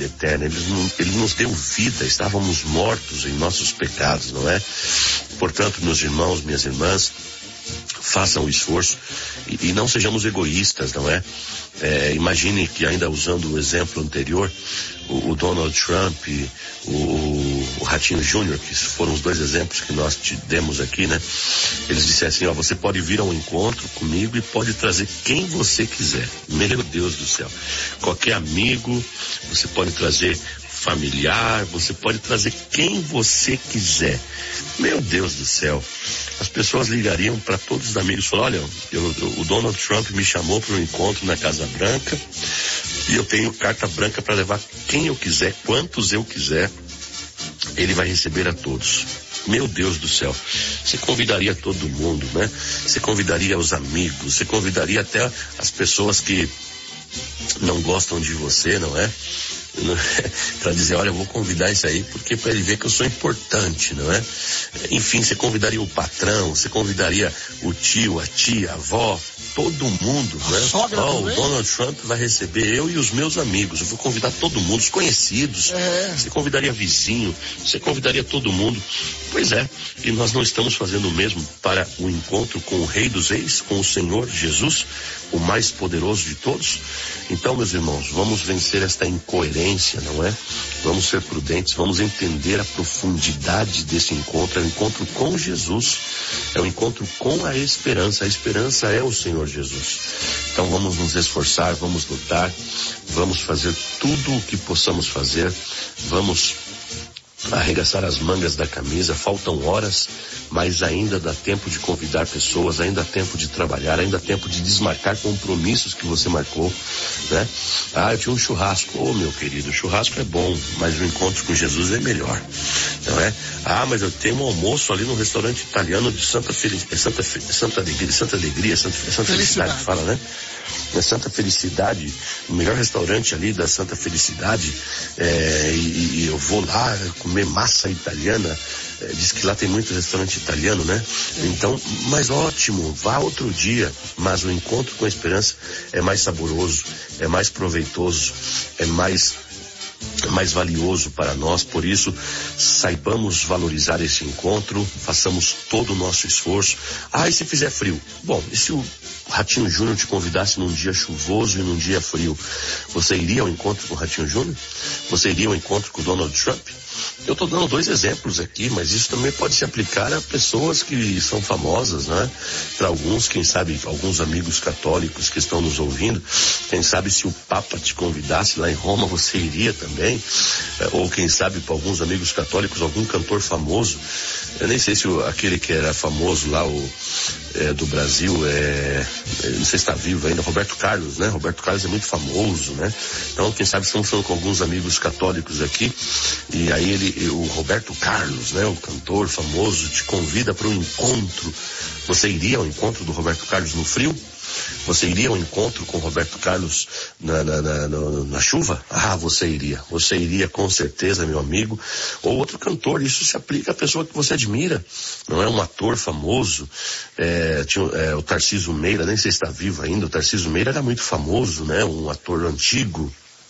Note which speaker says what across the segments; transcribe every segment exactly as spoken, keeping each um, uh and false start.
Speaker 1: vida eterna, ele, ele nos deu vida, estávamos mortos em nossos pecados, não é? Portanto, meus irmãos, minhas irmãs, façam o esforço e, e não sejamos egoístas, não é? É, imagine que, ainda usando o exemplo anterior, o, o Donald Trump, o, o Ratinho Júnior, que foram os dois exemplos que nós te demos aqui, né? Eles dissessem, ó, você pode vir ao encontro comigo e pode trazer quem você quiser. Meu Deus do céu. Qualquer amigo, você pode trazer familiar, você pode trazer quem você quiser. Meu Deus do céu. As pessoas ligariam para todos os amigos e falaram, olha, eu, eu, o Donald Trump me chamou para um encontro na Casa Branca e eu tenho carta branca para levar quem eu quiser, quantos eu quiser, ele vai receber a todos. Meu Deus do céu, você convidaria todo mundo, né? Você convidaria os amigos, você convidaria até as pessoas que não gostam de você, não é? Para dizer, olha, eu vou convidar isso aí porque para ele ver que eu sou importante, não é? Enfim, você convidaria o patrão, você convidaria o tio, a tia, a avó, todo mundo, né? Oh, o Donald Trump vai receber eu e os meus amigos, eu vou convidar todo mundo, os conhecidos, é. Você convidaria vizinho, você convidaria todo mundo. Pois é, e nós não estamos fazendo o mesmo para o encontro com o Rei dos Reis, com o Senhor Jesus, o mais poderoso de todos? Então, meus irmãos, vamos vencer esta incoerência, não é? Vamos ser prudentes, vamos entender a profundidade desse encontro. É o encontro com Jesus, é o encontro com a esperança. A esperança é o Senhor Jesus. Então vamos nos esforçar, vamos lutar, vamos fazer tudo o que possamos fazer, vamos arregaçar as mangas da camisa. Faltam horas, mas ainda dá tempo de convidar pessoas, ainda dá tempo de trabalhar, ainda dá tempo de desmarcar compromissos que você marcou, né? Ah, eu tinha um churrasco. Ô, oh, meu querido, o churrasco é bom, mas o encontro com Jesus é melhor, não é? Ah, mas eu tenho um almoço ali no restaurante italiano de Santa Felicidade, Santa, Fe... Santa Alegria, Santa Alegria, Santa, Santa Felicidade que fala, né? Na Santa Felicidade, o melhor restaurante ali da Santa Felicidade, é, e, e eu vou lá comer massa italiana. É, diz que lá tem muito restaurante italiano, né? Então, mas ótimo, vá outro dia, mas o encontro com a esperança é mais saboroso, é mais proveitoso, é mais mais valioso para nós. Por isso, saibamos valorizar esse encontro, façamos todo o nosso esforço. Ah, e se fizer frio? Bom, e se o Ratinho Júnior te convidasse num dia chuvoso e num dia frio, você iria ao encontro com o Ratinho Júnior? Você iria ao encontro com o Donald Trump? Eu estou dando dois exemplos aqui, mas isso também pode se aplicar a pessoas que são famosas, né? Para alguns, quem sabe, alguns amigos católicos que estão nos ouvindo, quem sabe se o Papa te convidasse lá em Roma, você iria também? Ou quem sabe, para alguns amigos católicos, algum cantor famoso. Eu nem sei se o, aquele que era famoso lá, o é, do Brasil, é, não sei se está vivo ainda, Roberto Carlos, né? Roberto Carlos é muito famoso, né? Então, quem sabe, estamos falando com alguns amigos católicos aqui, e aí ele, o Roberto Carlos, né? O cantor famoso, te convida para um encontro. Você iria ao encontro do Roberto Carlos no frio? Você iria ao encontro com o Roberto Carlos na, na, na, na, na chuva? Ah, você iria. Você iria com certeza, meu amigo. Ou outro cantor. Isso se aplica à pessoa que você admira. Não é um ator famoso. É, tinha, é, o Tarcísio Meira, nem sei se está vivo ainda. O Tarcísio Meira era muito famoso, né? Um ator antigo.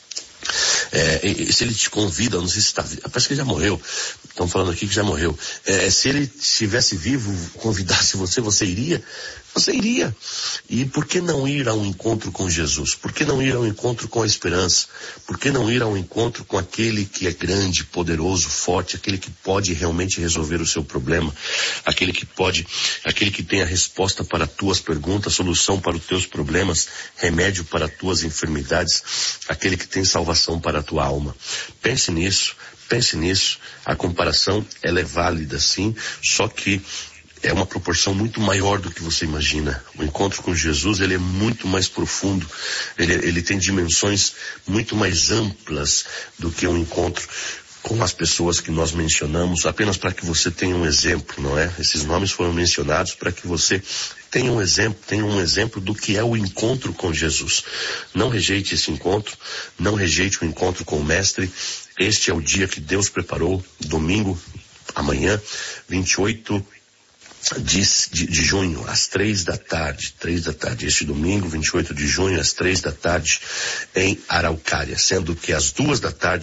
Speaker 1: É, e, e se ele te convida, não sei se está vivo, parece que ele já morreu, estão falando aqui que já morreu. É, se ele estivesse vivo, convidasse você, você iria? Você iria. E por que não ir a um encontro com Jesus? Por que não ir ao encontro com a esperança? Por que não ir ao encontro com aquele que é grande, poderoso, forte, aquele que pode realmente resolver o seu problema, aquele que pode, aquele que tem a resposta para tuas perguntas, solução para os teus problemas, remédio para tuas enfermidades, aquele que tem salvação para a tua alma? Pense nisso, pense nisso. A comparação, ela é válida, sim, só que é uma proporção muito maior do que você imagina. O encontro com Jesus, ele é muito mais profundo. Ele, ele tem dimensões muito mais amplas do que um encontro com as pessoas que nós mencionamos, apenas para que você tenha um exemplo, não é? Esses nomes foram mencionados para que você tenha um exemplo, tenha um exemplo do que é o encontro com Jesus. Não rejeite esse encontro, não rejeite o encontro com o Mestre. Este é o dia que Deus preparou, domingo, amanhã, vinte e oito De, de, de junho, às três da tarde, três da tarde, este domingo, vinte e oito de junho, às três da tarde, em Araucária, sendo que às duas da tarde